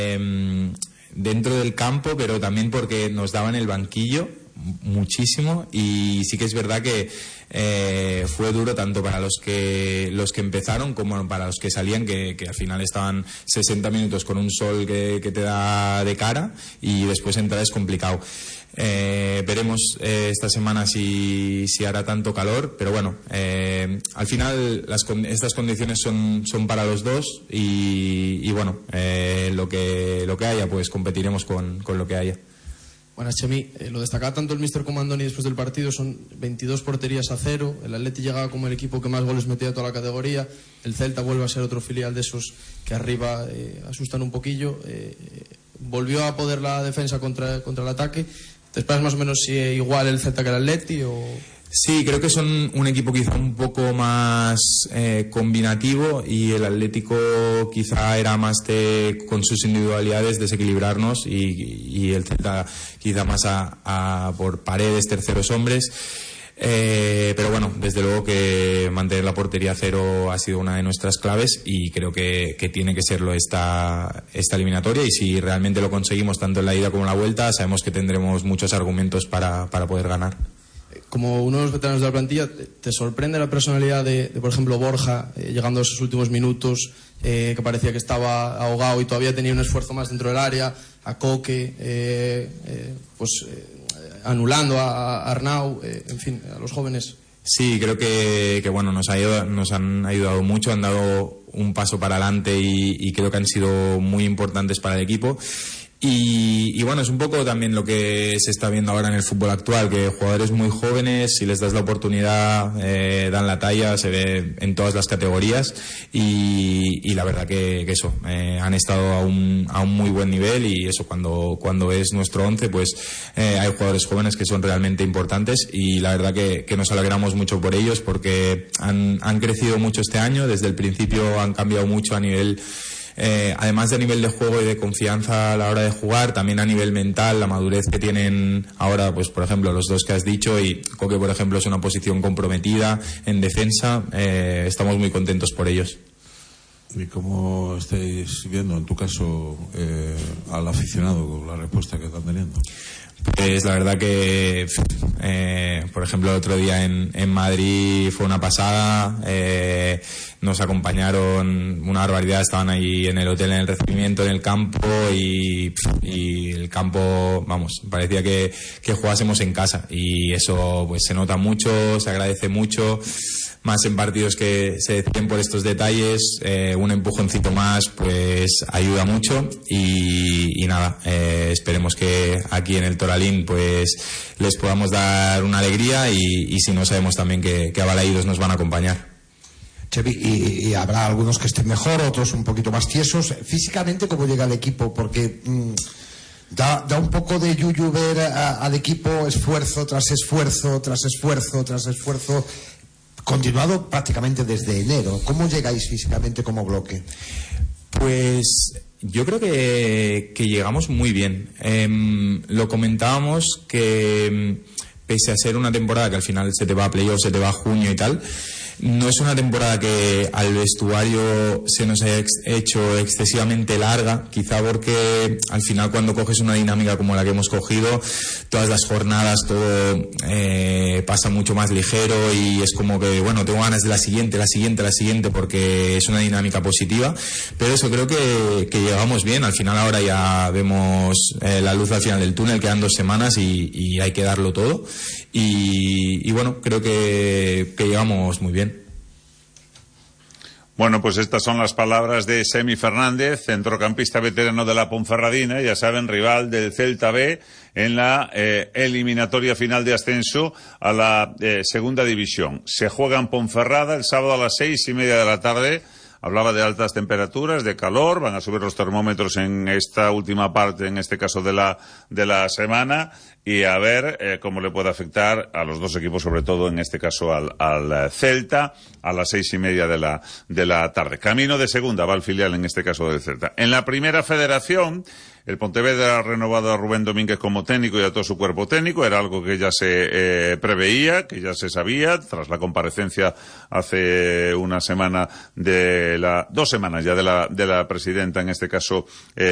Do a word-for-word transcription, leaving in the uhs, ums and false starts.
eh, dentro del campo, pero también porque nos daban el banquillo muchísimo, y sí que es verdad que eh, fue duro tanto para los que los que empezaron como para los que salían, que, que al final estaban sesenta minutos con un sol que, que te da de cara, y después entrar es complicado. Eh, veremos eh, esta semana si, si hará tanto calor, pero bueno, eh, al final las, estas condiciones son, son para los dos, y, y bueno, eh, lo que lo que haya, pues competiremos con, con lo que haya. Buenas, Chemi. Eh, lo destacaba tanto el míster como Andoni después del partido. Son veintidós porterías a cero. El Atleti llegaba como el equipo que más goles metía de toda la categoría. El Celta vuelve a ser otro filial de esos que arriba eh, asustan un poquillo. Eh, volvió a poder la defensa contra, contra el ataque. ¿Te esperas más o menos si igual el Celta que el Atleti o...? Sí, creo que son un equipo quizá un poco más eh, combinativo, y el Atlético quizá era más de, con sus individualidades, desequilibrarnos, y, y el Celta quizá más a, a por paredes, terceros hombres. Eh, pero bueno, desde luego que mantener la portería a cero ha sido una de nuestras claves, y creo que, que tiene que serlo esta, esta eliminatoria, y si realmente lo conseguimos tanto en la ida como en la vuelta, sabemos que tendremos muchos argumentos para, para poder ganar. Como uno de los veteranos de la plantilla, ¿te sorprende la personalidad de, de por ejemplo, Borja, eh, llegando a esos últimos minutos, eh, que parecía que estaba ahogado y todavía tenía un esfuerzo más dentro del área? A Coque, eh, eh, pues eh, anulando a, a Arnau, eh, en fin, a los jóvenes. Sí, creo que, que bueno, nos, ha ayudado, nos han ayudado mucho, han dado un paso para adelante, y, y creo que han sido muy importantes para el equipo. Y, y bueno, es un poco también lo que se está viendo ahora en el fútbol actual, que jugadores muy jóvenes, si les das la oportunidad, eh, dan la talla, se ve en todas las categorías, y, y la verdad que, que eso, eh, han estado a un, a un muy buen nivel, y eso, cuando, cuando es nuestro once, pues eh, hay jugadores jóvenes que son realmente importantes, y la verdad que, que nos alegramos mucho por ellos, porque han, han crecido mucho este año, desde el principio han cambiado mucho a nivel... Eh, además de a nivel de juego y de confianza a la hora de jugar, también a nivel mental, la madurez que tienen ahora, pues por ejemplo los dos que has dicho, y Coque por ejemplo es una posición comprometida en defensa, eh, estamos muy contentos por ellos. ¿Y cómo estáis viendo en tu caso eh, al aficionado con la respuesta que están teniendo? Pues la verdad que, eh, por ejemplo, el otro día en, en Madrid fue una pasada, eh, nos acompañaron una barbaridad, estaban ahí en el hotel, en el recibimiento, en el campo, y, y el campo, vamos, parecía que, que jugásemos en casa, y eso pues se nota mucho, se agradece mucho, más en partidos que se deciden por estos detalles, eh, un empujoncito más pues ayuda mucho, y, y nada, eh, esperemos que aquí en el Toralín pues les podamos dar una alegría, y, y si no, sabemos también que, que avalaídos nos van a acompañar. Chevy, y, y habrá algunos que estén mejor, otros un poquito más tiesos. Físicamente, ¿cómo llega el equipo? Porque mmm, da, da un poco de yuyu ver a, al equipo esfuerzo tras esfuerzo, tras esfuerzo, tras esfuerzo, continuado prácticamente desde enero. ¿Cómo llegáis físicamente como bloque? Pues yo creo que, que llegamos muy bien. Eh, lo comentábamos que, pese a ser una temporada que al final se te va a playoff, se te va a junio y tal, no es una temporada que al vestuario se nos haya ex- hecho excesivamente larga, quizá porque al final cuando coges una dinámica como la que hemos cogido, todas las jornadas todo eh, pasa mucho más ligero, y es como que, bueno, tengo ganas de la siguiente, la siguiente, la siguiente, porque es una dinámica positiva, pero eso, creo que, que llegamos bien. Al final ahora ya vemos eh, la luz al final del túnel, quedan dos semanas y, y hay que darlo todo, y, y bueno, creo que, que llegamos muy bien. Bueno, pues estas son las palabras de Semi Fernández, centrocampista veterano de la Ponferradina, ya saben, rival del Celta B en la eh, eliminatoria final de ascenso a la eh, segunda división. Se juega en Ponferrada el sábado a las seis y media de la tarde. Hablaba de altas temperaturas, de calor, van a subir los termómetros en esta última parte, en este caso de la de la semana, y a ver eh, cómo le puede afectar a los dos equipos, sobre todo en este caso al, al Celta, a las seis y media de la de la tarde. Camino de segunda va el filial, en este caso del Celta. En la primera federación, el Pontevedra ha renovado a Rubén Domínguez como técnico y a todo su cuerpo técnico. Era algo que ya se eh, preveía, que ya se sabía, tras la comparecencia hace una semana de la, dos semanas ya de la, de la presidenta, en este caso, eh,